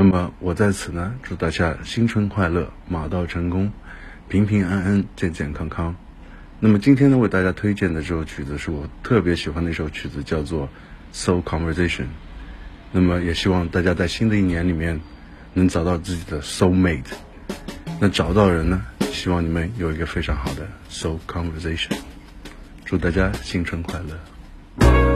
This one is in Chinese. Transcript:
那么我在此呢，祝大家新春快乐，马到成功，平平安安，健健康康。那么今天呢，为大家推荐的这首曲子是我特别喜欢的一首曲子，叫做 Soul Conversation。那么也希望大家在新的一年里面能找到自己的 soul mate。那找到人呢，希望你们有一个非常好的 soul conversation。祝大家新春快乐。